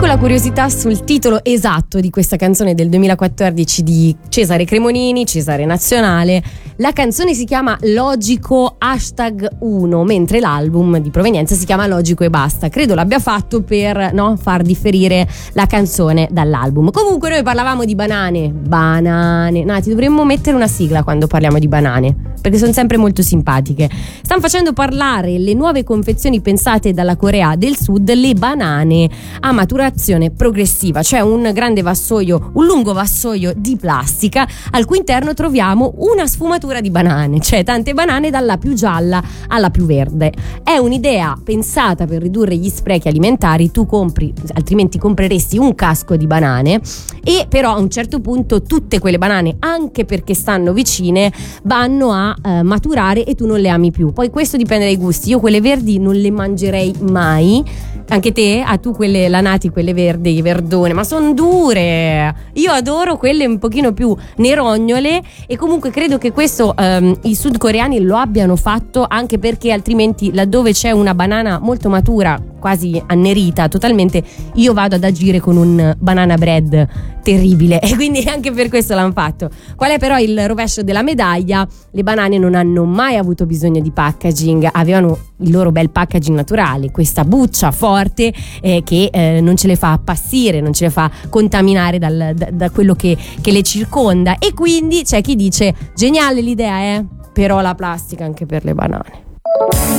Piccola curiosità sul titolo esatto di questa canzone del 2014 di Cesare Cremonini, Cesare Nazionale. La canzone si chiama Logico #1, mentre l'album di provenienza si chiama Logico e basta. Credo l'abbia fatto per far differire la canzone dall'album. Comunque noi parlavamo di banane. Nati, dovremmo mettere una sigla quando parliamo di banane, perché sono sempre molto simpatiche. Stanno facendo parlare le nuove confezioni pensate dalla Corea del Sud, le banane a maturazione progressiva, cioè un grande vassoio, un lungo vassoio di plastica al cui interno troviamo una sfumatura di banane, cioè tante banane dalla più gialla alla più verde. È un'idea pensata per ridurre gli sprechi alimentari. Tu compri, altrimenti compreresti un casco di banane, e però a un certo punto tutte quelle banane, anche perché stanno vicine, vanno a maturare e tu non le ami più. Poi questo dipende dai gusti. Io quelle verdi non le mangerei mai. Anche te? Tu quelle, la Nati, quelle verdi, verdone, ma sono dure. Io adoro quelle un pochino più nerognole, e comunque credo che questo i sudcoreani lo abbiano fatto anche perché altrimenti laddove c'è una banana molto matura, quasi annerita totalmente, io vado ad agire con un banana bread terribile, e quindi anche per questo l'hanno fatto. Qual è però il rovescio della medaglia? Le banane non hanno mai avuto bisogno di packaging, avevano il loro bel packaging naturale, questa buccia forte che non ce le fa appassire, non ce le fa contaminare da quello che le circonda. E quindi c'è chi dice geniale l'idea, però la plastica anche per le banane.